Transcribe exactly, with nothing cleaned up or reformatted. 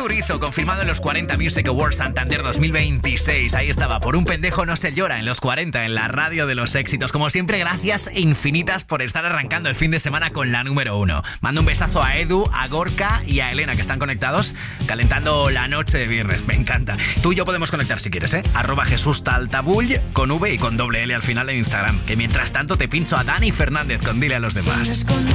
Turizo, confirmado en los cuarenta Music Awards Santander dos mil veintiséis. Ahí estaba, por un pendejo no se llora, en los cuarenta, en la radio de los éxitos. Como siempre, gracias infinitas por estar arrancando el fin de semana con la número uno. Mando un besazo a Edu, a Gorka y a Elena, que están conectados, calentando la noche de viernes. Me encanta. Tú y yo podemos conectar si quieres, ¿eh? Arroba Jesús Taltabull, con V y con doble L al final en Instagram. Que mientras tanto te pincho a Dani Fernández con Dile a los demás.